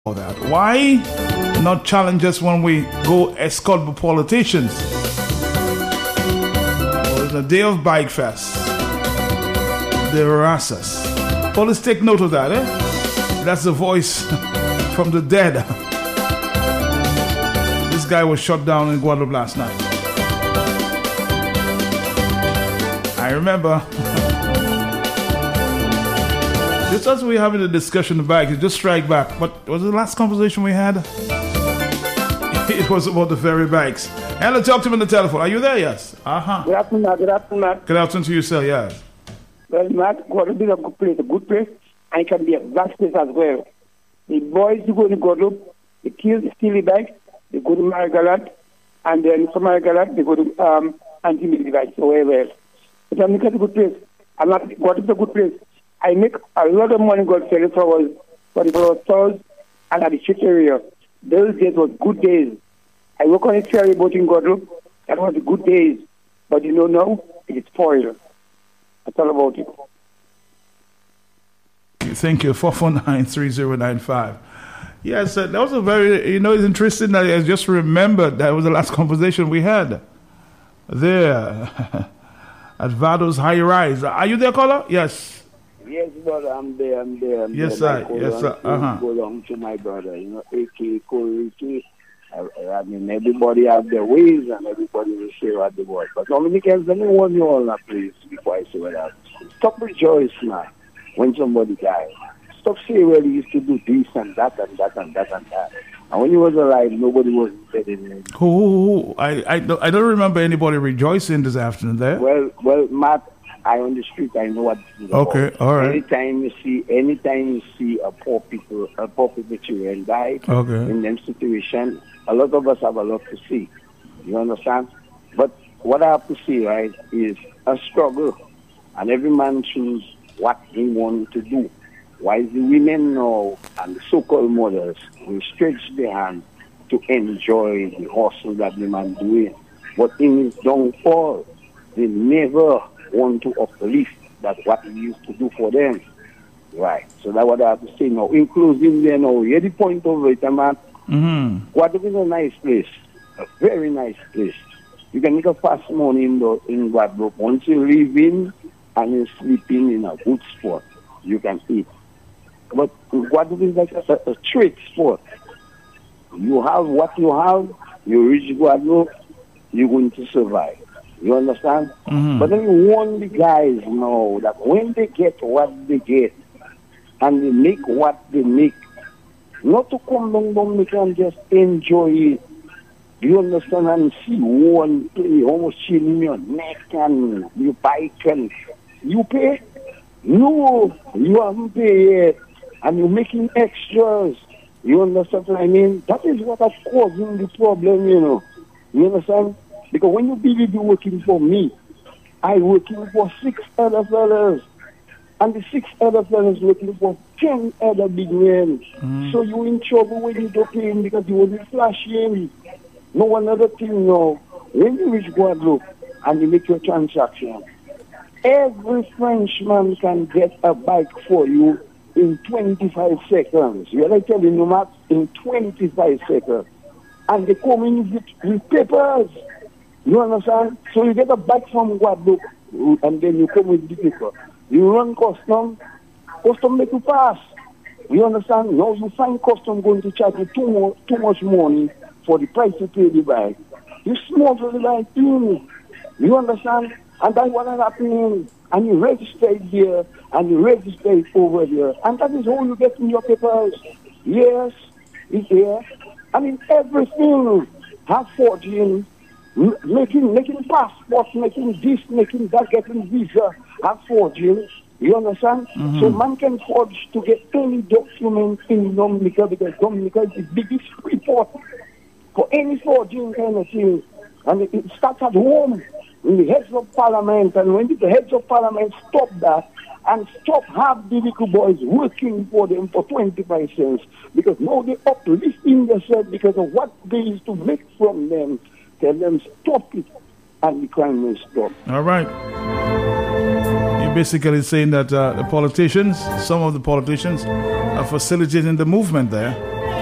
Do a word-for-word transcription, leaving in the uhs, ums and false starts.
that. Why not challenge us when we go escort the politicians? Well, it's a day of Bike Fest. They harass us. Police take note of that, eh? That's the voice from the dead. This guy was shot down in Guadeloupe last night. I remember. Just as we were having a discussion back, it just strike back. What was the last conversation we had? It was about the ferry bikes. Hello, talk to me on the telephone. Are you there? Yes. Uh-huh. Good afternoon, Matt. Good afternoon, Matt. Good afternoon to you, sir. Yes. Well, Matt, Guadeloupe is a good place, a good place, and it can be a vast place as well. The boys who go to Guadeloupe, they kill the steely bikes, they go to Marigalat, and then from Marigalat, they go to um, anti-military bikes, so well, well. But I'm looking at a good place. I'm not, Guadeloupe is a good place. I make a lot of money going selling flowers, for the flower stores and at the church area. Those days were good days. I work on a ferry boat in Guadeloupe. That was the good days. But you know now, it is spoiled. That's all about it. Thank you. four four nine, three zero nine five. Yes, uh, that was a very, you know, it's interesting that I just remembered that was the last conversation we had there at Vado's High Rise. Are you there, caller? Yes. Yes, brother, I'm there, I'm there. I'm yes, there. sir. Yes, sir. Uh-huh. Go down to my brother, you know, A K Ricky. I, I mean, everybody have their ways and everybody will share what they want. But Dominicans, let me warn you all, now, please, before I say what I stop rejoicing now when somebody dies. Stop saying, well, he used to do this and that and that and that and that. And when he was alive, nobody was dead in him. Who, who, who? I, I, don't, I don't remember anybody rejoicing this afternoon there. Well, well, Matt, I on the street, I know what this is okay, about. all right. Anytime you see, anytime you see a poor people, a poor people children die okay. in them situation, a lot of us have a lot to see. You understand? But what I have to see, right, is a struggle, and every man choose what he wants to do. While the women now and the so-called mothers will stretch their hand to enjoy the hustle that the man doing, but in his downfall, they never want to uplift that what he used to do for them. Right. So that's what I have to say now. In closing there now, here's the point of it, man. Mm-hmm. Guadeloupe is a nice place. A very nice place. You can make a fast money in, the, in Guadeloupe. Once you live in and you sleep in in a good spot, you can eat. But Guadeloupe is like a, a trade sport. You have what you have, you reach Guadeloupe, you're going to survive. You understand? Mm-hmm. But then you warn the guys know that when they get what they get and they make what they make, not to come down, down they can just enjoy it. You understand? And see one play, almost chilling your neck and you bike and you pay? No, you haven't paid yet. And you're making extras. You understand what I mean? That is what is causing the problem, you know. You understand? Because when you believe you're working for me, I working for six other fellas. And the six other fellas working for ten other big men. Mm. So you're in trouble when you don't pay him because you will be flashing. No another thing now. When you reach Guadeloupe and you make your transaction, every Frenchman can get a bike for you in twenty-five seconds. You are telling you, Matt, in twenty-five seconds. And they come in with, with papers. You understand? So you get a bike from Guadeloupe, and then you come with the paper. You run custom, custom make you pass. You understand? Now you find custom going to charge you too, more, too much money for the price you pay the bike. You smuggle the bike in. You understand? And that's what is happening. And you register it here, and you register it over there. And that is how you get in your papers. Yes, it's here. I mean, everything has forging. Making making passports, making this, making that, getting visa, and forging. You understand? Mm-hmm. So man can forge to get any document in Dominica because Dominica is the biggest report for any forging kind of thing. And it, it starts at home in the heads of parliament. And when the heads of parliament stop that and stop have the little boys working for them for twenty-five cents because now they uplifting themselves because of what they used to make from them. Tell them stop it, and the crime will stop. All right. You You're basically saying that uh, the politicians, some of the politicians, are facilitating the movement there.